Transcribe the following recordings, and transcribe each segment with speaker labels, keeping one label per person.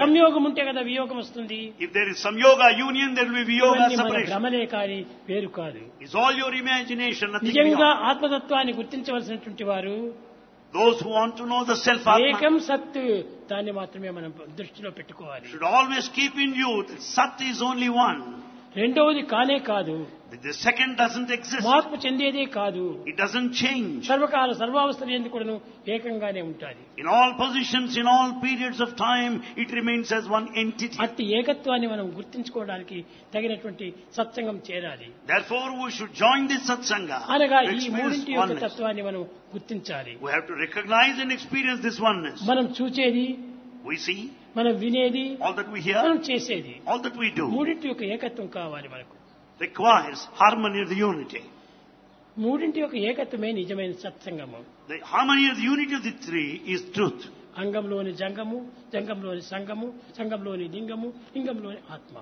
Speaker 1: సంయోగం ఉంటే కదా వియోగం వస్తుంది.
Speaker 2: If there is samyoga union, there will be viyoga
Speaker 1: ఇవన్నీ మన
Speaker 2: separation.
Speaker 1: భ్రమలే కానీ వేరు కాదు.
Speaker 2: It's all your imagination, nothing
Speaker 1: నిజంగా
Speaker 2: beyond.
Speaker 1: ఆత్మతత్వాన్ని గుర్తించవలసినటువంటి వారు
Speaker 2: Those who want to know the self
Speaker 1: ఏకం
Speaker 2: Atma
Speaker 1: సత్ దాన్ని మాత్రమే మనం దృష్టిలో పెట్టుకోవాలి.
Speaker 2: should always keep in view that Sat is only one.
Speaker 1: రెండవది కానే కాదు,
Speaker 2: The second doesn't exist.
Speaker 1: మార్పు చెందేదే కాదు,
Speaker 2: It doesn't change.
Speaker 1: సర్వకాల సర్వావస్థలు ఎందుకు కూడాను ఏకంగానే ఉంటాది.
Speaker 2: In all positions, in all periods of time, it remains as one entity.
Speaker 1: అట్టి ఏకత్వాన్ని మనం గుర్తించుకోవడానికి తగినటువంటి సత్సంగం చేరాలి.
Speaker 2: Therefore, we should join this satsanga
Speaker 1: అనగా
Speaker 2: to
Speaker 1: ఈ
Speaker 2: experience
Speaker 1: మూడింటి యొక్క
Speaker 2: oneness.
Speaker 1: తత్వాన్ని మనం గుర్తించాలి.
Speaker 2: We have to recognize and experience this oneness.
Speaker 1: మనం చూచేది,
Speaker 2: We see
Speaker 1: మనం వినేది,
Speaker 2: all that we hear,
Speaker 1: మనం చేసేది,
Speaker 2: all that we do
Speaker 1: మూడింటి యొక్క ఏకత్వం కావాలి. మనకు
Speaker 2: requires harmony of the unity.
Speaker 1: మూడింటి యొక్క ఏకత్వమే నిజమైన సత్సంగము.
Speaker 2: The harmony of the unity of the three is truth.
Speaker 1: అంగంలోని జంగము, జంగంలోని సంగము, సంగంలోని లింగము, లింగంలోని ఆత్మ.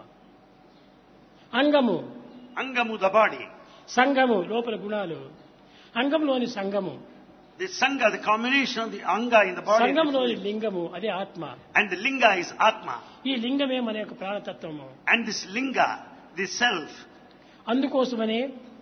Speaker 1: అంగము
Speaker 2: Angamu, the body.
Speaker 1: సంగము లోపల గుణాలు, అంగంలోని సంగము,
Speaker 2: The sangha, the combination of the anga in the body,
Speaker 1: సంగంలోని లింగము అదే ఆత్మ.
Speaker 2: and the linga is atma.
Speaker 1: ఈ లింగమే మన యొక్క ప్రాణతత్వము.
Speaker 2: And this linga, this self,
Speaker 1: అందుకోసమనే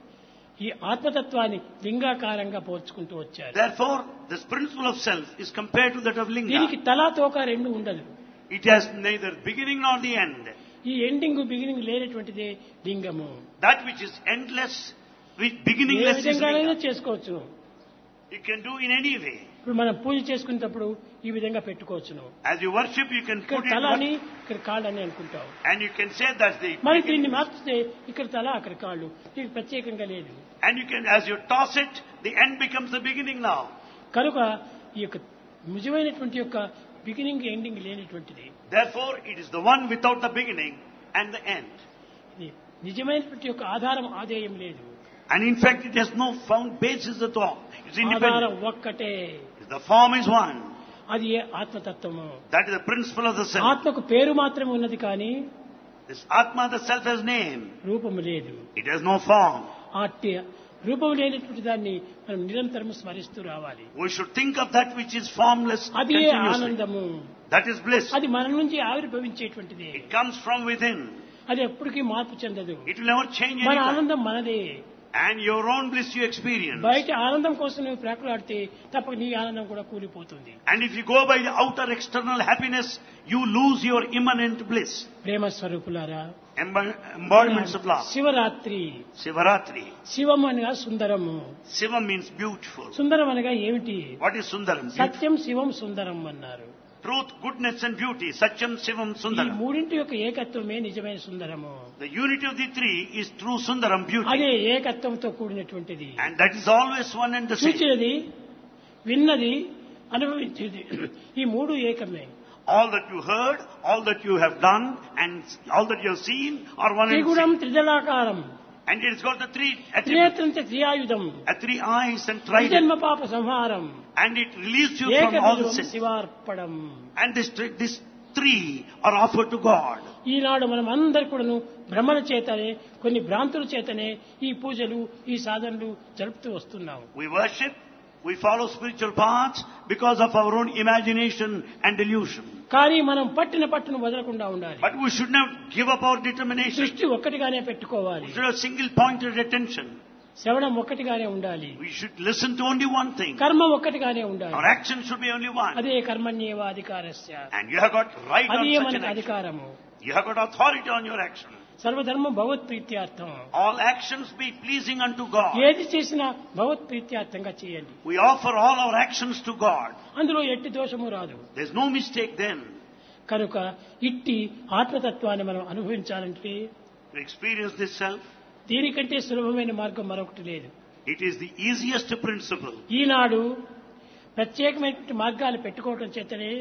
Speaker 1: ఈ ఆత్మతత్వాన్ని లింగాకారంగా పోల్చుకుంటూ వచ్చారు.
Speaker 2: therefore, this principle of self is compared to that of
Speaker 1: దీనికి
Speaker 2: linga.
Speaker 1: తలా తోక రెండు ఉండదు.
Speaker 2: It has neither beginning nor the end.
Speaker 1: ఈ ఎండింగ్ బిగినింగ్ లేనటువంటిదే లింగము.
Speaker 2: That which is endless, which
Speaker 1: A
Speaker 2: beginningless is
Speaker 1: విధంగానైనా
Speaker 2: linga.
Speaker 1: చేసుకోవచ్చు.
Speaker 2: You can do in any way.
Speaker 1: ఇప్పుడు మనం పూజ చేసుకునేటప్పుడు ఈ విధంగా పెట్టుకోవచ్చును.
Speaker 2: As you worship, you can
Speaker 1: ఇక్కడ
Speaker 2: put it
Speaker 1: తల
Speaker 2: one,
Speaker 1: అని ఇక్కడ కాళ్ళు అని అనుకుంటావు.
Speaker 2: and you can say that's the
Speaker 1: మరి
Speaker 2: beginning.
Speaker 1: దీన్ని మార్చితే ఇక్కడ తల అక్కడ కాళ్ళు, దీనికి ప్రత్యేకంగా లేదు.
Speaker 2: And you can, as you toss it, the end becomes the beginning now.
Speaker 1: కనుక ఈ యొక్క నిజమైనటువంటి యొక్క బిగినింగ్ ఎండింగ్ లేనటువంటిది.
Speaker 2: Therefore, it is the one without the beginning and the end.
Speaker 1: ఇది నిజమైనటువంటి యొక్క ఆధారం ఆదేయం లేదు.
Speaker 2: And in fact, it has no found basis at all. It's
Speaker 1: ఆధారం
Speaker 2: independent.
Speaker 1: ఒక్కటే,
Speaker 2: The form is one.
Speaker 1: అది ఏ ఆత్మతత్వము.
Speaker 2: That is the principle of the self.
Speaker 1: ఆత్మకు పేరు మాత్రమే ఉన్నది కానీ
Speaker 2: This Atma, the self, has name.
Speaker 1: రూపము లేదు.
Speaker 2: It has no form.
Speaker 1: అట్టి రూపం లేనటువంటి దాన్ని మనం నిరంతరం స్మరిస్తూ రావాలి.
Speaker 2: We should think of that which is formless
Speaker 1: అది
Speaker 2: continuously.
Speaker 1: ఆనందము.
Speaker 2: That is bliss.
Speaker 1: అది మన నుంచి ఆవిర్భవించేటువంటిది.
Speaker 2: It comes from within.
Speaker 1: అది ఎప్పటికీ మార్పు చెందదు.
Speaker 2: It will never change
Speaker 1: మన
Speaker 2: anytime.
Speaker 1: ఆనందం మనదే.
Speaker 2: And your own bliss you experience.
Speaker 1: బయట ఆనందం కోసం నువ్వు ప్రాకులాడితే తప్ప నీ ఆనందం కూడా కూలిపోతుంది.
Speaker 2: And if you go by the outer external happiness, you lose your immanent bliss.
Speaker 1: ప్రేమ స్వరూపులారా,
Speaker 2: Embodiments of love.
Speaker 1: Shivaratri.
Speaker 2: Sivaratri.
Speaker 1: శివం అనగా సుందరము.
Speaker 2: Shiva means beautiful.
Speaker 1: సుందరం అనగా ఏమిటి?
Speaker 2: What is Sundaram?
Speaker 1: సత్యం శివం సుందరం అన్నారు.
Speaker 2: Truth, goodness and beauty. Satyam, Shivam,
Speaker 1: ఈ
Speaker 2: Sundaram.
Speaker 1: మూడింటి యొక్క ఏకత్వమే నిజమైన సుందరము.
Speaker 2: The unity of the three is true Sundaram beauty.
Speaker 1: అదే ఏకత్వంతో కూడినటువంటిది.
Speaker 2: And that is always one and the same.
Speaker 1: చూచినది, విన్నది, అనుభవించేది, ఈ మూడు ఏకమే.
Speaker 2: All that you heard, all that you have done, and all that you have seen are one and the
Speaker 1: త్రిగుణం
Speaker 2: same.
Speaker 1: త్రిదళాకారం,
Speaker 2: And it has got the three attributes.
Speaker 1: త్రినేత్రం చ త్రియాయుధం,
Speaker 2: Three eyes and trident.
Speaker 1: జన్మ పాప సంహారం,
Speaker 2: And it releases you from all the
Speaker 1: ఏకబిందువం
Speaker 2: sins.
Speaker 1: శివార్పణం.
Speaker 2: And this three are offered to God.
Speaker 1: ఈనాడు మనం అందరు కూడాను భ్రమల చేతనే, కొన్ని భ్రాంతుల చేతనే ఈ పూజలు, ఈ సాధనలు జరుపుతూ వస్తున్నాము.
Speaker 2: We worship, we follow spiritual paths because of our own imagination and delusion.
Speaker 1: కానీ మనం పట్టిన పట్టును వదలకుండా ఉండాలి.
Speaker 2: But we should not give up our determination.
Speaker 1: దృష్టి ఒక్కటిగానే పెట్టుకోవాలి.
Speaker 2: We should have single-pointed attention.
Speaker 1: శ్రవణం ఒక్కటిగానే ఉండాలి.
Speaker 2: We should listen to only one thing.
Speaker 1: కర్మ ఒక్కటిగానే ఉండాలి.
Speaker 2: Our action should be only one.
Speaker 1: అదే కర్మణ్యేవ అధికారస్య.
Speaker 2: And you have got right on
Speaker 1: అదే
Speaker 2: such an
Speaker 1: మనకు
Speaker 2: action.
Speaker 1: అధికారము.
Speaker 2: You have got authority on your action.
Speaker 1: సర్వధర్మం భగవత్ప్రీత్యార్థం.
Speaker 2: All actions be pleasing unto God.
Speaker 1: ఏది చేసినా భగవత్ప్రీత్యార్థంగా చేయండి.
Speaker 2: We offer all our actions to God.
Speaker 1: అందులో ఎట్టి దోషము రాదు.
Speaker 2: There's no mistake then.
Speaker 1: కనుక ఇట్టి ఆత్మతత్వాన్ని మనం అనుభవించాలంటే
Speaker 2: To experience this self,
Speaker 1: దీనికంటే సులభమైన మార్గం మరొకటి లేదు.
Speaker 2: it is the easiest principle.
Speaker 1: ఈనాడు ప్రత్యేకమైనటువంటి మార్గాలు పెట్టుకోవడం చేతనే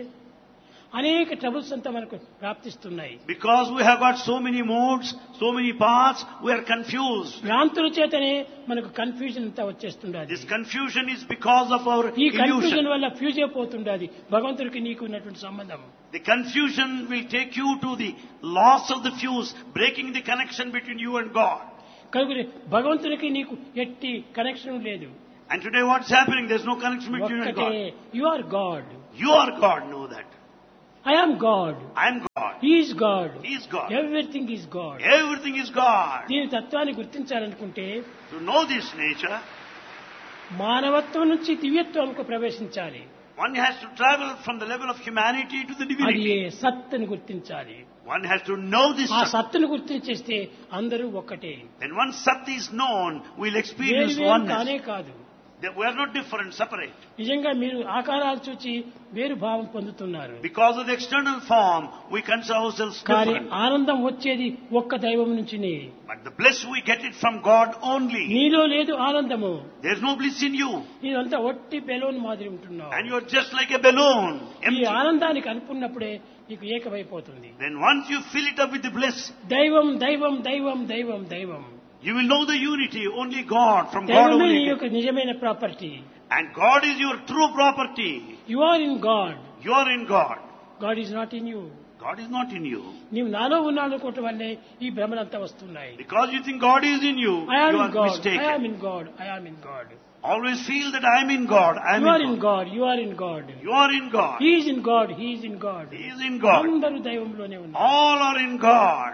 Speaker 1: అనేక ట్రబుల్స్ అంతా మనకు ప్రాప్తిస్తున్నాయి.
Speaker 2: Because we have got so many modes, so many paths, we are confused.
Speaker 1: భ్రాంతుల చేతనే మనకు కన్ఫ్యూజన్ అంతా వచ్చేస్తుండది.
Speaker 2: This confusion is because of our
Speaker 1: ఈ కన్ఫ్యూజన్
Speaker 2: illusion.
Speaker 1: వల్ల ఫ్యూజ్ అయిపోతుండది భగవంతుడికి నీకు ఉన్నటువంటి సంబంధం.
Speaker 2: The confusion will take you to the loss of the fuse, breaking the connection between you and God.
Speaker 1: కనుక భగవంతునికి నీకు ఎట్టి కనెక్షన్ లేదు.
Speaker 2: And today what's happening? There's no connection between you and
Speaker 1: ఒక్కటే,
Speaker 2: God.
Speaker 1: You are God.
Speaker 2: You are God, know that.
Speaker 1: I am God.
Speaker 2: I am God.
Speaker 1: He is God.
Speaker 2: He is God.
Speaker 1: Everything is God.
Speaker 2: Everything is God.
Speaker 1: దీని తత్వాన్ని గుర్తించాలనుకుంటే
Speaker 2: To know this nature,
Speaker 1: మానవత్వం నుంచి దివ్యత్వంకు ప్రవేశించాలి.
Speaker 2: one has to travel from the level of humanity to the
Speaker 1: అది
Speaker 2: divinity.
Speaker 1: సత్తుని గుర్తించాలి.
Speaker 2: One has to know this
Speaker 1: ఆ
Speaker 2: Sat.
Speaker 1: సత్తును గుర్తించేస్తే అందరూ ఒక్కటే.
Speaker 2: When one Sat is known, we'll
Speaker 1: వేరు
Speaker 2: experience
Speaker 1: వేరు
Speaker 2: oneness.
Speaker 1: కానే కాదు.
Speaker 2: We are not different, separate.
Speaker 1: నిజంగా మీరు ఆకారాలు చూచి వేరు భావం పొందుతున్నారు.
Speaker 2: Because of the external form, we consider ourselves
Speaker 1: కానీ
Speaker 2: different.
Speaker 1: ఆనందం వచ్చేది ఒక్క దైవం నుంచినే.
Speaker 2: But the bliss we get it from God only.
Speaker 1: నీలో లేదు ఆనందము.
Speaker 2: There's no bliss in you.
Speaker 1: నీదంతా ఒట్టి బెలూన్ మాదిరి ఉంటున్నావు.
Speaker 2: And you're just like a balloon,
Speaker 1: ఈ
Speaker 2: empty.
Speaker 1: ఆనందానికి అనుకున్నప్పుడే నీకు ఏకమైపోతుంది.
Speaker 2: Then once you fill it up with the bliss,
Speaker 1: దైవం దైవం దైవం దైవం దైవం.
Speaker 2: you will know the unity, only God, from God
Speaker 1: దైవమే నీ
Speaker 2: only.
Speaker 1: యొక్క నిజమైన property.
Speaker 2: And God is your true property.
Speaker 1: You are in God.
Speaker 2: You are in God.
Speaker 1: God is not in you.
Speaker 2: God is not in you.
Speaker 1: నీవు నాలో ఉన్నాను అనుకోవటం వల్లే ఈ భ్రమలంతా వస్తున్నాయి.
Speaker 2: Because you think God is in you,
Speaker 1: I am
Speaker 2: you
Speaker 1: in
Speaker 2: are
Speaker 1: God. I
Speaker 2: mistaken.
Speaker 1: am in God. I am in God.
Speaker 2: Always feel that I am in God. I am
Speaker 1: You are
Speaker 2: in
Speaker 1: in
Speaker 2: God.
Speaker 1: God. You are in God.
Speaker 2: You are in God.
Speaker 1: He is in God. He is in God.
Speaker 2: He is in God.
Speaker 1: అందరూ దైవంలోనే ఉన్నారు.
Speaker 2: All are in God.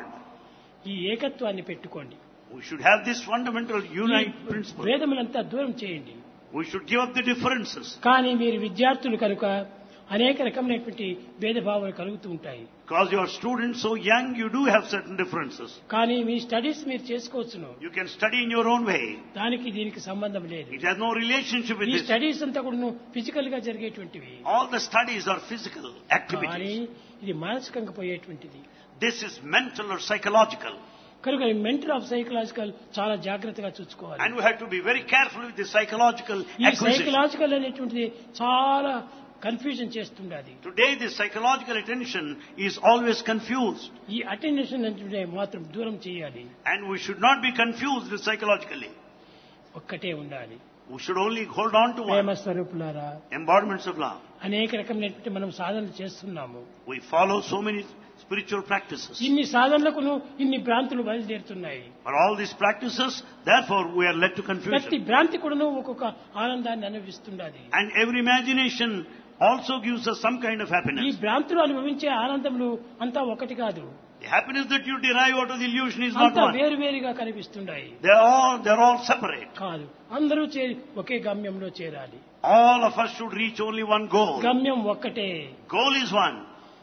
Speaker 1: ఈ ఏకత్వాన్ని పెట్టుకోండి.
Speaker 2: We should have this fundamental
Speaker 1: ఈ
Speaker 2: unite principle.
Speaker 1: భేదములంతా దూరం చేయండి.
Speaker 2: We should give up the differences.
Speaker 1: కానీ మీరు విద్యార్థులు కనుక అనేక రకమైనటువంటి భేదభావాలు కలుగుతూ ఉంటాయి.
Speaker 2: Because you are students so young, you do have certain differences.
Speaker 1: కానీ మీ స్టడీస్ మీరు చేసుకోవచ్చును.
Speaker 2: You can study in your own way.
Speaker 1: దానికి దీనికి సంబంధం లేదు.
Speaker 2: It has no relationship with
Speaker 1: ఈ
Speaker 2: this.
Speaker 1: స్టడీస్ అంతా కూడా ఫిజికల్ గా జరిగేటువంటివి.
Speaker 2: All the studies are physical
Speaker 1: కానీ
Speaker 2: activities.
Speaker 1: ఇది మానసికంగా పోయేటువంటిది.
Speaker 2: This is mental or psychological.
Speaker 1: కనుక మెంటల్ ఆఫ్ సైకలాజికల్ చాలా జాగ్రత్తగా చూసుకోవాలి.
Speaker 2: And we have to be very careful with the psychological
Speaker 1: ఈ
Speaker 2: acquisition.
Speaker 1: సైకలాజికల్ అనేటువంటిది చాలా confusion చేస్తుండది.
Speaker 2: Today, the psychological attention is always confused.
Speaker 1: ఈ అటెన్షన్ అంటే మాత్రం దూరం చేయాలి.
Speaker 2: And we should not be confused psychologically.
Speaker 1: ఒక్కటే ఉండాలి.
Speaker 2: We should only hold on to
Speaker 1: Prema
Speaker 2: one.
Speaker 1: స్వరూపులారా,
Speaker 2: Embodiments of love.
Speaker 1: అనేక రకమైనటువంటి మనం సాధనలు చేస్తున్నాము.
Speaker 2: We follow so many spiritual practices.
Speaker 1: ఇన్ని సాధనలకును ఇన్ని భ్రాంతులు బయలుదేరుతున్నాయి.
Speaker 2: For all these practices, therefore, we are led to
Speaker 1: ప్రతి
Speaker 2: confusion.
Speaker 1: భ్రాంతి కూడాను ఒక్కొక్క ఆనందాన్ని అనుభవిస్తున్నది.
Speaker 2: And every imagination also gives us some kind of
Speaker 1: ఈ
Speaker 2: happiness.
Speaker 1: భ్రాంతులు అనుభవించే ఆనందములు అంతా ఒకటి కాదు.
Speaker 2: The happiness that you derive out of the illusion is not
Speaker 1: అంతా
Speaker 2: one.
Speaker 1: వేరువేరుగా కనిపిస్తున్నాయి.
Speaker 2: They're all separate.
Speaker 1: కాదు, అందరూ చేరి ఒకే గమ్యంలో చేరాలి.
Speaker 2: All of us should reach only one goal.
Speaker 1: గమ్యం ఒక్కటే.
Speaker 2: Goal is one.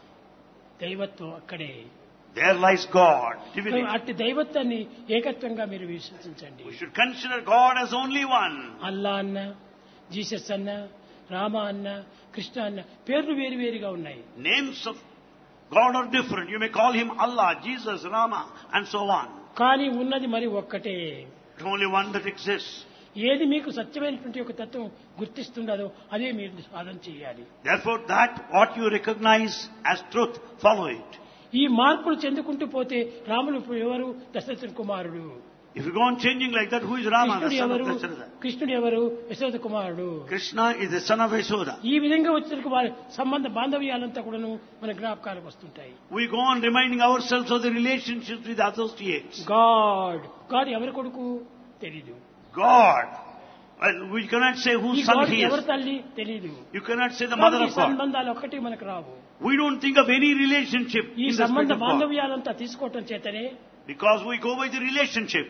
Speaker 1: దైవత్వం అక్కడే.
Speaker 2: There lies God, divinity.
Speaker 1: అట్టి దైవత్వాన్ని ఏకత్వంగా మీరు విశ్వసించండి.
Speaker 2: We should consider God as only one.
Speaker 1: అల్లా అన్న, జీసస్ అన్న, రామ అన్న, కృష్ణ అన్న పేర్లు వేరు వేరుగా ఉన్నాయి.
Speaker 2: Names of God are different. You may call him Allah, Jesus, Rama, and so on.
Speaker 1: కానీ ఉన్నది మరి ఒక్కటే.
Speaker 2: But only one that exists.
Speaker 1: ఏది మీకు సత్యమైనటువంటి ఒక తత్వం గుర్తిస్తుండదో అదే మీరు సాధన చేయాలి.
Speaker 2: Therefore, that what you recognize as truth, follow it.
Speaker 1: ఈ మార్పులు చెందుకుంటూ పోతే రాముడు ఎవరు? దశరథుని కుమారుడు.
Speaker 2: If you go on changing like that, who is Rama, the
Speaker 1: కృష్ణుడు
Speaker 2: son of
Speaker 1: ఎవరు?
Speaker 2: Dasharatha?
Speaker 1: కృష్ణుడు ఎవరు? యశోద కుమారుడు.
Speaker 2: Krishna is the son of Yashoda.
Speaker 1: ఈ విధంగా వచ్చిన వారి సంబంధ బాంధవ్యాలంతా కూడాను మన జ్ఞాపకాలకు వస్తుంటాయి.
Speaker 2: We go on reminding ourselves of the relationships with associates.
Speaker 1: God ఎవరి కొడుకు తెలీదు.
Speaker 2: God. Well, we cannot say
Speaker 1: ఈ
Speaker 2: whose son
Speaker 1: గాడ్
Speaker 2: he
Speaker 1: ఎవరి
Speaker 2: is.
Speaker 1: తల్లి తెలీదు.
Speaker 2: You cannot say the mother
Speaker 1: ఈ
Speaker 2: of God.
Speaker 1: సంబంధాలు ఒక్కటి మనకు రావు.
Speaker 2: We don't think of any relationship
Speaker 1: ఈ
Speaker 2: in the
Speaker 1: సంబంధ
Speaker 2: spirit of God.
Speaker 1: బాంధవ్యాలంతా తీసుకోవటం చేతనే
Speaker 2: Because we go by the relationship.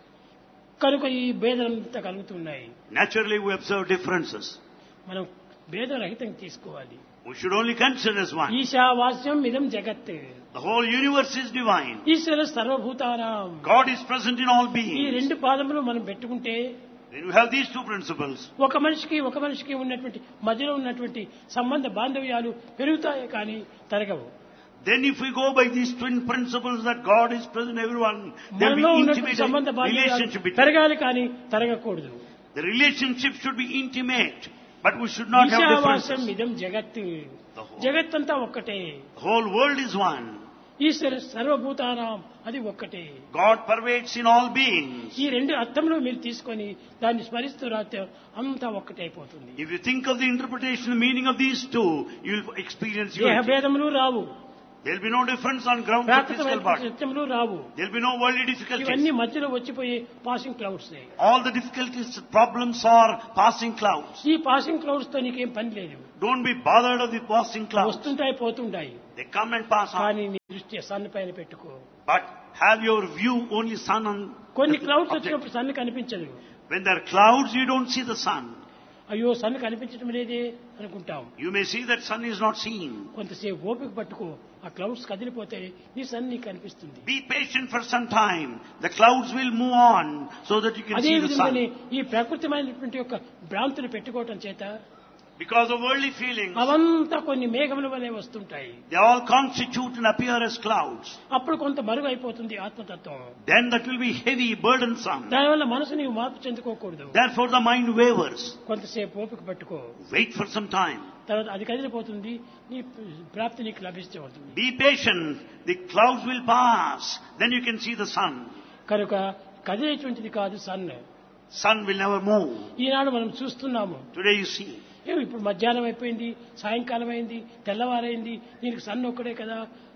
Speaker 1: కనుక ఈ భేదాలంతా కలుగుతున్నాయి.
Speaker 2: Naturally, we observe differences.
Speaker 1: మనం భేదరహితంగా తీసుకోవాలి.
Speaker 2: We should only consider as one.
Speaker 1: ఈశావాస్యం ఇదం జగత్.
Speaker 2: The whole universe is divine.
Speaker 1: ఈశ్వర సర్వభూతానాం.
Speaker 2: God is present in all
Speaker 1: ఈ
Speaker 2: beings.
Speaker 1: రెండు పాదములు మనం పెట్టుకుంటే
Speaker 2: Then we have these two principles.
Speaker 1: ఒక మనిషికి ఉన్నటువంటి మధ్యలో ఉన్నటువంటి సంబంధ బాంధవ్యాలు పెరుగుతాయి కానీ తరగవు.
Speaker 2: Then if we go by these twin principles that God is present in everyone, there will
Speaker 1: మనలో
Speaker 2: be
Speaker 1: ఉన్నటువంటి
Speaker 2: intimate
Speaker 1: సంబంధ బాంధవ్యాలు
Speaker 2: relationship between.
Speaker 1: పెరగాలి కానీ తరగకూడదు.
Speaker 2: The relationship should be intimate, but we should not have
Speaker 1: ఈశావాస్యం
Speaker 2: differences.
Speaker 1: ఇదం జగత్.
Speaker 2: The whole-
Speaker 1: జగత్తంతా ఒక్కటే.
Speaker 2: The whole world is one.
Speaker 1: ఈశ్వర సర్వభూతానాం అది ఒక్కటే.
Speaker 2: God pervades in all beings.
Speaker 1: ఈ రెండు అర్థంలో మీరు తీసుకొని దాన్ని స్మరిస్తూ రాస్తే అంతా ఒక్కటైపోతుంది.
Speaker 2: If you think of the interpretation, the meaning of these two, you will experience
Speaker 1: దేహ
Speaker 2: unity.
Speaker 1: భేదములు రావు.
Speaker 2: There will be no difference on ground of physical
Speaker 1: ప్రాకృతమైన
Speaker 2: body.
Speaker 1: సత్యములు Rao.
Speaker 2: There will be no worldly
Speaker 1: ఇవన్నీ
Speaker 2: difficulties.
Speaker 1: మధ్యలో వచ్చిపోయే passing clouds.
Speaker 2: All the difficulties, problems are passing clouds.
Speaker 1: ఈ passing clouds తో నీకేం పని లేదు.
Speaker 2: Don't be bothered of the passing clouds.
Speaker 1: వస్తుంటాయి పోతుంటాయి.
Speaker 2: They come and pass on.
Speaker 1: కానీ నీ దృష్టి సన్ పైన పెట్టుకో.
Speaker 2: But have your view only sun on
Speaker 1: కొన్ని
Speaker 2: the
Speaker 1: క్లౌడ్స్
Speaker 2: object.
Speaker 1: వచ్చినప్పుడు సన్ కనిపించదు.
Speaker 2: When there are clouds, you don't see the sun.
Speaker 1: అయ్యో సన్ కనిపించడం లేదే అనుకుంటాం.
Speaker 2: You may see that sun is not seen.
Speaker 1: కొంతసేపు ఓపిక పట్టుకో, ఆ క్లౌడ్స్ కదిలిపోతే నీ సన్ నీకు కనిపిస్తుంది.
Speaker 2: Be patient for some time. The clouds will move on so that you can
Speaker 1: అదే
Speaker 2: see the
Speaker 1: విధంగానే
Speaker 2: sun.
Speaker 1: ఈ ప్రకృతిమైనటువంటి యొక్క భ్రాంతులు పెట్టుకోవటం చేత
Speaker 2: Because of worldly feelings,
Speaker 1: అవంతా కొన్ని మేఘముల వలె వస్తుంటాయి.
Speaker 2: they all constitute and appear as clouds.
Speaker 1: అప్పుడు కొంత మరుగు అయిపోతుంది ఆత్మతత్వం.
Speaker 2: Then that will be heavy, burdensome.
Speaker 1: దానివల్ల మనసు నీవు మార్పు చెందుకోకూడదు.
Speaker 2: Therefore the mind wavers.
Speaker 1: కొంతసేపు ఓపిక పట్టుకో,
Speaker 2: Wait for some time.
Speaker 1: తర్వాత అది కదిలిపోతుంది, నీ ప్రాప్తి నీకు లభిస్తూ ఉంటుంది.
Speaker 2: Be patient. The clouds will pass. Then you can see the sun.
Speaker 1: కనుక కదిలేటువంటిది కాదు sun.
Speaker 2: Sun will never move.
Speaker 1: ఈనాడు మనం చూస్తున్నాము.
Speaker 2: Today you see.
Speaker 1: ఏమి ఇప్పుడు మధ్యాహ్నం అయిపోయింది, సాయంకాలం అయింది, తెల్లవారైంది, దీనికి సన్ ఒక్కడే కదా.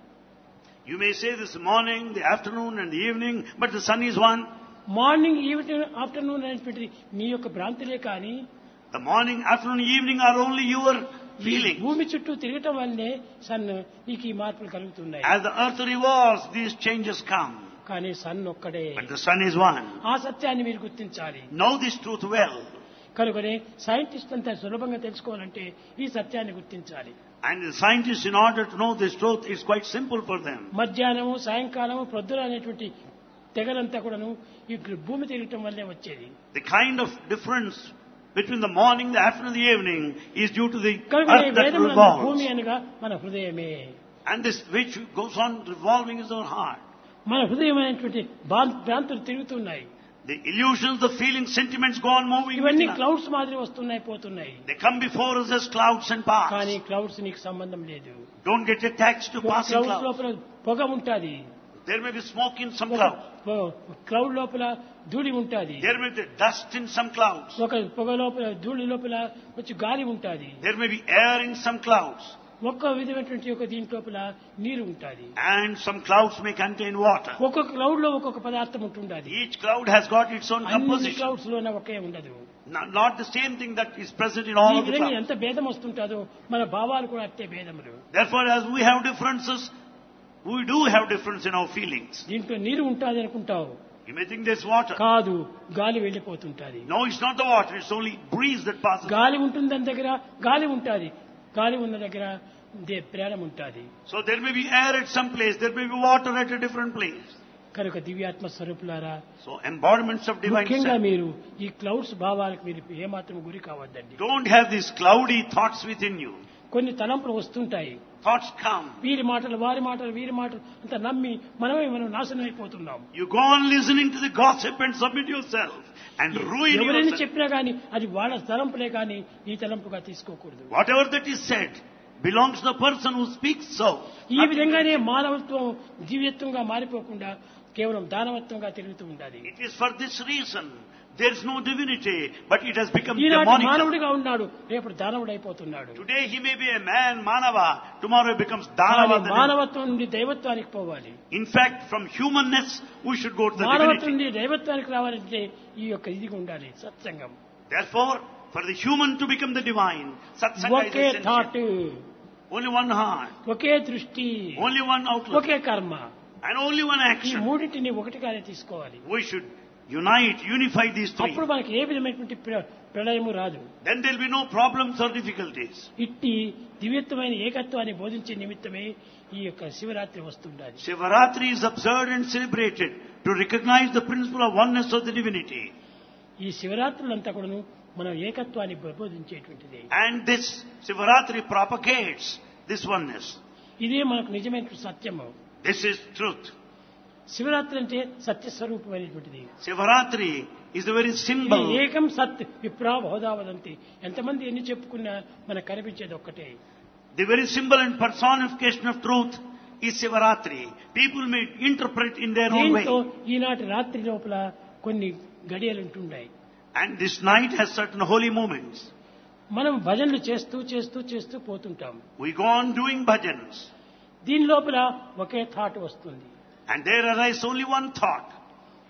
Speaker 2: You may say this morning, the afternoon and the evening, but the sun is one.
Speaker 1: Morning evening afternoon అనేటువంటి నీ యొక్క భ్రాంతులే కానీ
Speaker 2: The morning, afternoon, evening are only your
Speaker 1: ఈ
Speaker 2: feelings.
Speaker 1: భూమి చుట్టూ తిరగటం వల్లనే సన్ నీకు ఈ మార్పులు కలుగుతున్నాయి.
Speaker 2: As the earth revolves, these changes come.
Speaker 1: కానీ సన్ ఒక్కడే.
Speaker 2: But the sun is one.
Speaker 1: ఆ సత్యాన్ని మీరు గుర్తించాలి.
Speaker 2: Know this truth well.
Speaker 1: కనుకనే సైంటిస్ట్ అంతా సులభంగా తెలుసుకోవాలంటే ఈ సత్యాన్ని గుర్తించాలి.
Speaker 2: And the scientists, in order to know this truth, it's quite simple for them.
Speaker 1: మధ్యాహ్నము, సాయంకాలము, ప్రొద్దున అనేటువంటి తెగలంతా కూడాను ఈ భూమి తిరగటం వల్లే వచ్చేది.
Speaker 2: The kind of difference between the morning, the afternoon, the evening is due to the
Speaker 1: కనుకనే
Speaker 2: earth that
Speaker 1: వేదములందు
Speaker 2: revolves.
Speaker 1: భూమి అనగా మన హృదయమే.
Speaker 2: And this which goes on revolving is our heart.
Speaker 1: మన హృదయం అనేటువంటి భ్రాంతులు తిరుగుతున్నాయి.
Speaker 2: The illusions, the feelings, sentiments go on moving.
Speaker 1: ఇవన్నీ
Speaker 2: within us.
Speaker 1: క్లౌడ్స్ మాదిరి వస్తున్నాయి పోతున్నాయి.
Speaker 2: They come before us as clouds and pass.
Speaker 1: కానీ క్లౌడ్స్ నీకు సంబంధం లేదు.
Speaker 2: Don't get attached to passing
Speaker 1: clouds
Speaker 2: clouds.
Speaker 1: లోపల పొగ ఉంటుంది.
Speaker 2: There may be smoke in some clouds.
Speaker 1: Cloud లోపల ధూళి ఉంటుంది.
Speaker 2: There may be dust in some clouds.
Speaker 1: ఒక పొగ లోపల ధూళి లోపల వచ్చి గాలి ఉంటుంది.
Speaker 2: There may be air in some clouds.
Speaker 1: ఒక్క విధమైనటువంటి ఒక దీంట్లోపల నీరు ఉంటుంది.
Speaker 2: And some clouds may contain water.
Speaker 1: ఒక్కొక్క క్లౌడ్ లో ఒక్కొక్క పదార్థం ఉంటుండది.
Speaker 2: Each cloud has got its own
Speaker 1: అన్ని
Speaker 2: composition.
Speaker 1: క్లౌడ్స్ లోనే ఒకే ఉండదు.
Speaker 2: Not the same thing that is present in all
Speaker 1: ఈ
Speaker 2: of the
Speaker 1: విధంగా
Speaker 2: clouds.
Speaker 1: ఎంత భేదం వస్తుంటుందో మన భావాలు కూడా అట్టే భేదములు.
Speaker 2: Therefore, as we have differences, we do have difference in our feelings.
Speaker 1: దీంట్లో నీరు ఉంటుంది అనుకుంటావు.
Speaker 2: You may think there's water.
Speaker 1: కాదు, గాలి వెళ్ళిపోతుంటది.
Speaker 2: No, it's not the water. It's only breeze that passes.
Speaker 1: గాలి ఉంటుంది దాని దగ్గర, గాలి ఉంటుంది. గాలి ఉన్న దగ్గర ప్రాణం ఉంటుంది.
Speaker 2: So there may be air at some place. There may be water at a different place.
Speaker 1: కనుక దివ్యాత్మ స్వరూపులారా,
Speaker 2: So embodiments of divine
Speaker 1: ముఖ్యంగా
Speaker 2: self.
Speaker 1: మీరు ఈ క్లౌడ్స్ భావాలకు మీరు ఏమాత్రం గురి కావద్దండి.
Speaker 2: Don't have these cloudy thoughts within you.
Speaker 1: కొన్ని తలంపులు వస్తుంటాయి.
Speaker 2: Thoughts come.
Speaker 1: వీరి మాటలు, వారి మాటలు, వీరి మాటలు అంత నమ్మి మనం నాశనం అయిపోతున్నాం.
Speaker 2: You go on listening to the gossip and submit yourself and ruin
Speaker 1: ఎవరైనా
Speaker 2: yourself.
Speaker 1: చెప్పినా గానీ అది వాళ్ళ తలంపులే కానీ ఈ తలంపుగా తీసుకోకూడదు.
Speaker 2: Whatever that is said belongs to the person who speaks so.
Speaker 1: ఈ విధంగానే మానవత్వం దివ్యత్వంగా మారిపోకుండా కేవలం దానవత్వంగా తిరుగుతూ ఉండాలి.
Speaker 2: It is for this reason there is no divinity, but it has become
Speaker 1: ఈనాటి
Speaker 2: demonic.
Speaker 1: మానవుడిగా ఉన్నాడు, రేపు దానవుడు అయిపోతున్నాడు.
Speaker 2: Today he may be a man, Manava. Tomorrow he becomes Danava.
Speaker 1: కానీ మానవత్వం నుండి దైవత్వానికి పోవాలి.
Speaker 2: In fact, from humanness we should go to the
Speaker 1: మానవత్వం
Speaker 2: divinity.
Speaker 1: నుండి దైవత్వానికి రావాలంటే ఈ యొక్క ఇది ఉండాలి, సత్సంగం.
Speaker 2: Therefore, for the human to become the divine, Satsanga is
Speaker 1: okay thought,
Speaker 2: essential. Only one heart,
Speaker 1: ఒకే దృష్టి,
Speaker 2: only one outlook,
Speaker 1: ఒకే కర్మ.
Speaker 2: and only one
Speaker 1: ఈ
Speaker 2: action.
Speaker 1: మూడింటిని ఒకటిగానే తీసుకోవాలి.
Speaker 2: We should unify these three.
Speaker 1: అప్పుడు మనకి ఏ విధమైనటువంటి ప్రళయము రాదు.
Speaker 2: Then there will be no problems or difficulties.
Speaker 1: ఇట్టి దివ్యత్వమైన ఏకత్వాన్ని బోధించే నిమిత్తమే ఈ యొక్క Shivaratri వస్తుండాలి.
Speaker 2: Shivaratri is observed and celebrated to recognize the principle of oneness of the divinity.
Speaker 1: ఈ శివరాత్రులంతా కూడాను మనం ఏకత్వాన్ని బోధించేటువంటిది.
Speaker 2: And this Shivaratri propagates this oneness.
Speaker 1: ఇదే మనకు నిజమైన సత్యము.
Speaker 2: This is truth.
Speaker 1: శివరాత్రి అంటే సత్యస్వరూపమైనటువంటిది.
Speaker 2: Shivaratri is the very
Speaker 1: ఇది
Speaker 2: symbol.
Speaker 1: ఏకం సత్ విప్రా బహుధావదంతి. ఎంతమంది ఎన్ని చెప్పుకున్నా మనకు కనిపించేది ఒక్కటే.
Speaker 2: The very symbol and personification of truth is Shivaratri. People may interpret in their own way.
Speaker 1: దీంతో ఈనాటి రాత్రి లోపల కొన్ని గడియలు ఉంటున్నాయి.
Speaker 2: And this night has certain holy moments.
Speaker 1: మనం భజనలు చేస్తూ చేస్తూ చేస్తూ పోతుంటాం.
Speaker 2: We go on doing bhajans.
Speaker 1: దీని లోపల ఒకే థాట్ వస్తుంది.
Speaker 2: And there arises only one thought.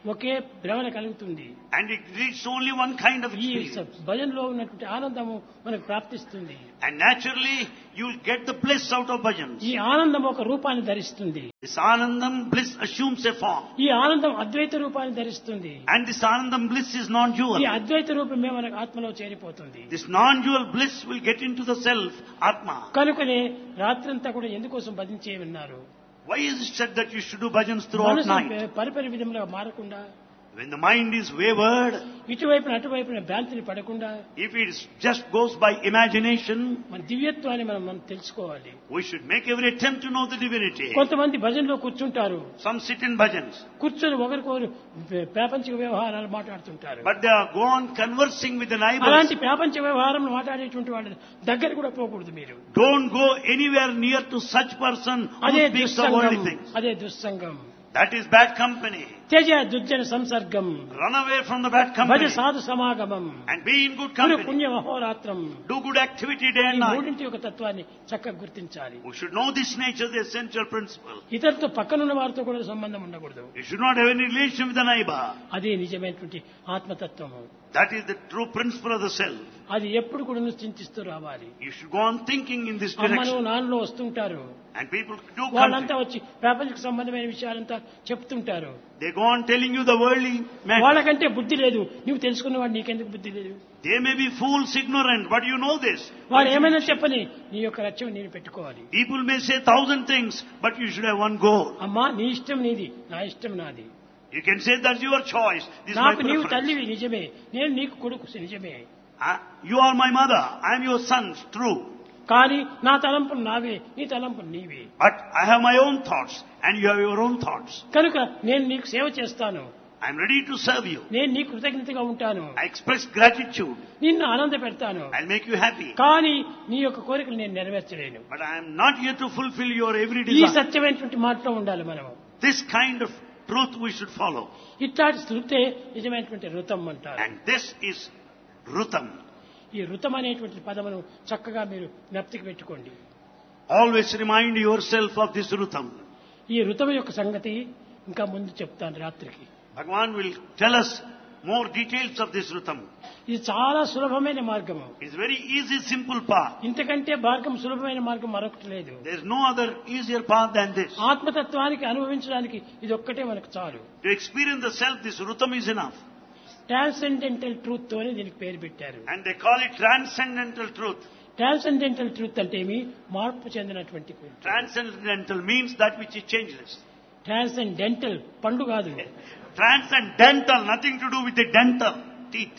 Speaker 1: ఒకే భ్రమణ కలుగుతుంది.
Speaker 2: And it leads to only one kind of
Speaker 1: ఈ
Speaker 2: experience.
Speaker 1: భజనలో ఉన్నటువంటి ఆనందము మనకు ప్రాప్తిస్తుంది.
Speaker 2: And naturally, you will get the bliss out of bhajans.
Speaker 1: ఈ ఆనందం ఒక రూపాన్ని ధరిస్తుంది.
Speaker 2: This Anandam bliss assumes a form.
Speaker 1: ఈ ఆనందం అద్వైత రూపాన్ని ధరిస్తుంది.
Speaker 2: And this Anandam bliss is
Speaker 1: ఈ
Speaker 2: non-dual.
Speaker 1: అద్వైత రూపమే మనకు ఆత్మలో చేరిపోతుంది.
Speaker 2: This non-dual bliss will get into the self, Atma.
Speaker 1: కనుకనే రాత్రంతా కూడా ఎందుకోసం భజించే ఉన్నారు?
Speaker 2: Why is it said that you should do bhajans throughout
Speaker 1: మనసు
Speaker 2: night?
Speaker 1: పరిపరి విధంగా మారకుండా,
Speaker 2: When the mind is wayward,
Speaker 1: ఇటువైపున అటువైపున భ్రాంతిని పడకుండా
Speaker 2: if it just goes by imagination,
Speaker 1: మన దివ్యత్వాన్ని మనం తెలుసుకోవాలి.
Speaker 2: we should make every attempt to know the divinity.
Speaker 1: కొంతమంది భజనలో కూర్చుంటారు,
Speaker 2: Some sit in bhajans,
Speaker 1: కూర్చొని ఒకరికొకరు ప్రాపంచిక వ్యవహారాలు మాట్లాడుతుంటారు.
Speaker 2: but they are go on conversing with the neighbors.
Speaker 1: అలాంటి ప్రాపంచ వ్యవహారం మాట్లాడేటువంటి వాళ్ళ దగ్గర కూడా పోకూడదు. మీరు
Speaker 2: Don't go anywhere near to such person who
Speaker 1: అదే
Speaker 2: speaks of
Speaker 1: దుస్సంగం,
Speaker 2: worldly things.
Speaker 1: అదే దుస్సంగం.
Speaker 2: That is bad company.
Speaker 1: త్యజ దుర్జన సంసర్గం,
Speaker 2: Run away from the bad
Speaker 1: Bhaja
Speaker 2: company
Speaker 1: సాధు సమాగమం,
Speaker 2: and be in good
Speaker 1: Guru
Speaker 2: company.
Speaker 1: పుణ్య మహోరాత్రం.
Speaker 2: Do good activity day
Speaker 1: ఈ
Speaker 2: and night.
Speaker 1: మూడింటి యొక్క తత్వాన్ని చక్కగా గుర్తించాలి.
Speaker 2: We should know this nature, the essential principle.
Speaker 1: ఇతరులతో పక్కనున్న వారితో కూడా సంబంధం ఉండకూడదు.
Speaker 2: You should not have any relation with the neighbor.
Speaker 1: అదే నిజమైనటువంటి ఆత్మతత్వము.
Speaker 2: That is the true principle of the self.
Speaker 1: అది ఎప్పుడు కూడా చింతిస్తూ రావాలి.
Speaker 2: You should go on thinking in this
Speaker 1: అమ్మను
Speaker 2: direction.
Speaker 1: నాన్నలో వస్తుంటారు,
Speaker 2: And people do
Speaker 1: వాళ్ళంతా
Speaker 2: come.
Speaker 1: వచ్చి ప్రాపంచిక సంబంధమైన విషయాలంతా చెప్తుంటారు.
Speaker 2: They go on telling you the worldly matter.
Speaker 1: వాళ్ళకంటే బుద్ధి లేదు, నువ్వు తెలుసుకున్నవాడు నీకెందుకు బుద్ధి లేదు?
Speaker 2: They may be fools, ignorant, but you know this.
Speaker 1: వాళ్ళు ఏమైనా చెప్పని నీ యొక్క లక్ష్యం నేను పెట్టుకోవాలి.
Speaker 2: People may say 1,000 things, but you should have one goal.
Speaker 1: అమ్మా నీ ఇష్టం నీది, నా ఇష్టం నాది.
Speaker 2: You can say that's your choice. This is my
Speaker 1: నాకు నీవు
Speaker 2: preference.
Speaker 1: తల్లివి నిజమే, నేను నీకు కొడుకు నిజమే.
Speaker 2: You are my mother. I am your son. True.
Speaker 1: కానీ నా తలంపులు నావే, నీ తలంపులు నీవే.
Speaker 2: But I have my own thoughts, and you have your own thoughts.
Speaker 1: కనుక నేను నీకు సేవ చేస్తాను,
Speaker 2: I am ready to serve you.
Speaker 1: నేను నీకు కృతజ్ఞతగా ఉంటాను,
Speaker 2: I express gratitude.
Speaker 1: నిన్ను ఆనంద పెడతాను.
Speaker 2: I'll make you happy.
Speaker 1: కానీ నీ యొక్క కోరికలు నేను నెరవేర్చలేను.
Speaker 2: But I am not here to fulfill your every
Speaker 1: ఈ
Speaker 2: desire.
Speaker 1: సత్యమైనటువంటి మాటలో ఉండాలి మనం.
Speaker 2: This kind of truth we should follow.
Speaker 1: ఇట్లాంటి శృతే నిజమైనటువంటి ఋతం అంటారు.
Speaker 2: And this is Rutam.
Speaker 1: ఈ ఋతం అనేటువంటి పదమును చక్కగా మీరు జ్ఞప్తికి పెట్టుకోండి.
Speaker 2: Always remind yourself of this Rutam.
Speaker 1: ఈ ఋతం యొక్క సంగతి ఇంకా ముందు చెప్తాను రాత్రికి.
Speaker 2: Bhagavan will tell us more details of this Rutam.
Speaker 1: ఇది చాలా సులభమైన మార్గము.
Speaker 2: It's very easy, simple path.
Speaker 1: ఇంతకంటే మార్గం సులభమైన మార్గం మరొకటి లేదు.
Speaker 2: There's no other easier path than this.
Speaker 1: ఆత్మతత్వానికి అనుభవించడానికి ఇది ఒక్కటే మనకు చాలు.
Speaker 2: To experience the self, this Rutam is enough.
Speaker 1: Transcendental truth తోనే దీనికి పేరు పెట్టారు.
Speaker 2: And they call it transcendental truth.
Speaker 1: Transcendental truth అంటే ఏమి? మార్పు చెందినటువంటి.
Speaker 2: Transcendental means that which is changeless.
Speaker 1: Transcendental పండు కాదు.
Speaker 2: Transcendental, nothing to do with the dental teeth.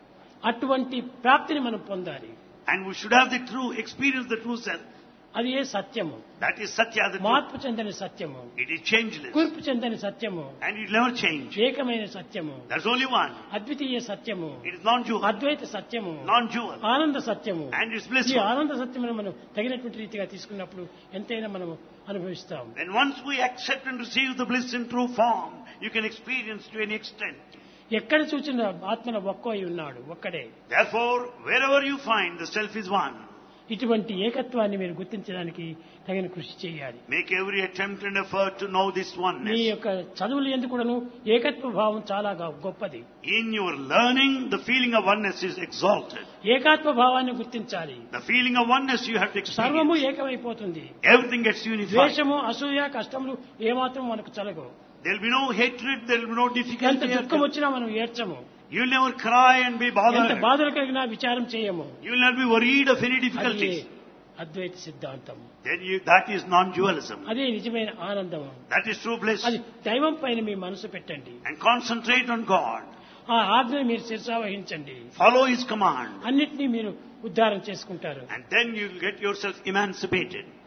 Speaker 1: అటువంటి ప్రాప్తిని మనం పొందాలి.
Speaker 2: And we should have the true experience, the true self.
Speaker 1: అది ఏ సత్యము.
Speaker 2: That is Satya, the truth.
Speaker 1: మార్పు చెందని సత్యము,
Speaker 2: It is changeless.
Speaker 1: కూర్పు చెందని సత్యము,
Speaker 2: And it will never change.
Speaker 1: ఏకమైన సత్యము,
Speaker 2: There's only one.
Speaker 1: అద్వితీయ సత్యము,
Speaker 2: It is non-dual.
Speaker 1: అద్వైత సత్యము,
Speaker 2: Non-dual.
Speaker 1: ఆనంద సత్యము.
Speaker 2: And it's
Speaker 1: ఈ
Speaker 2: blissful.
Speaker 1: ఆనంద సత్యమును మనం తగినటువంటి రీతిగా తీసుకున్నప్పుడు ఎంతైనా మనం అనుభవిస్తాం.
Speaker 2: And once we accept and receive the bliss in true form, you can experience to any extent.
Speaker 1: ఎక్కడ చూసిన ఆత్మన ఒక్కో ఉన్నాడు, ఒక్కడే.
Speaker 2: Therefore, wherever you find, the self is one.
Speaker 1: ఇటువంటి ఏకత్వాన్ని మీరు గుర్తించడానికి తగిన కృషి చేయాలి.
Speaker 2: Make every attempt and effort to know this
Speaker 1: me
Speaker 2: oneness.
Speaker 1: యొక్క చదువులు ఎందుకును ఏకత్వ భావం చాలా గొప్పది.
Speaker 2: In your learning, the feeling of oneness is exalted.
Speaker 1: ఏకాత్మ భావాన్ని గుర్తించాలి.
Speaker 2: The feeling of oneness you have to
Speaker 1: సర్వము
Speaker 2: experience.
Speaker 1: ఏకమైపోతుంది.
Speaker 2: Everything gets unified.
Speaker 1: ద్వేషము, అసూయ, కష్టములు ఏమాత్రం మనకు చలగవు.
Speaker 2: There will be no hatred, there will be no
Speaker 1: ఎంత
Speaker 2: difficulty.
Speaker 1: దుఃఖం వచ్చినా మనం ఏడ్చము.
Speaker 2: You will never cry and be
Speaker 1: ఎంత
Speaker 2: bothered.
Speaker 1: బాధలు కలిగినా విచారం చేయము.
Speaker 2: You will not be worried of any
Speaker 1: అది
Speaker 2: difficulties.
Speaker 1: అద్వైత సిద్ధాంతం.
Speaker 2: That is non-dualism.
Speaker 1: అదే నిజమైన ఆనందం.
Speaker 2: That is true bliss.
Speaker 1: అది దైవం పైన మీ మనసు పెట్టండి.
Speaker 2: And concentrate on God.
Speaker 1: ఆ ఆజ్ఞను మీరు శిరసావహించండి.
Speaker 2: Follow His command.
Speaker 1: అన్నిటినీ మీరు ఉద్ధారం చేసుకుంటారు.
Speaker 2: And then you will get yourself emancipated.